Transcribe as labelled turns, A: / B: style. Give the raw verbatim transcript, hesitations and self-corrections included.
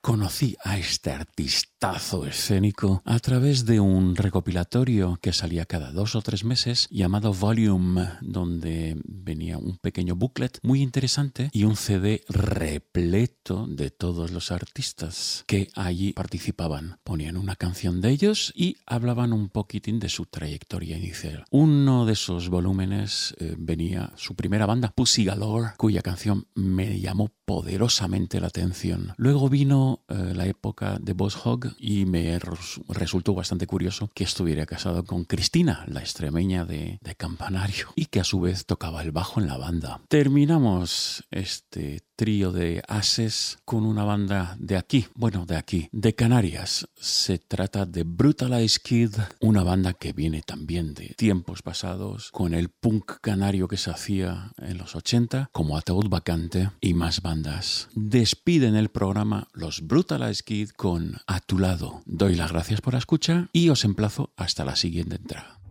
A: Conocí a este artistazo escénico a través de un recopilatorio que salía cada dos o tres meses llamado Volume, donde venía un pequeño booklet muy interesante y un C D repleto de todos los artistas que allí participaban. Ponían una canción de ellos y hablaban un poquitín de su trayectoria inicial. Uno de esos volúmenes eh, venía su primera banda, Pussy Galore, cuya canción me llamó poderosamente la atención. Luego vino eh, la época de Boss Hogg y me res- resultó bastante curioso que estuviera casado con Cristina, la extremeña de, de Campanario, y que a su vez tocaba el bajo en la banda. Terminamos este trío de ases con una banda de aquí, bueno, de aquí, de Canarias. Se trata de Brutalized Kid, una banda que viene también de tiempos pasados, con el punk canario que se hacía en los ochenta, como Ataúd Vacante y más bandas. Despiden el programa los Brutalized Kid con A tu lado. Doy las gracias por la escucha y os emplazo hasta la siguiente entrada.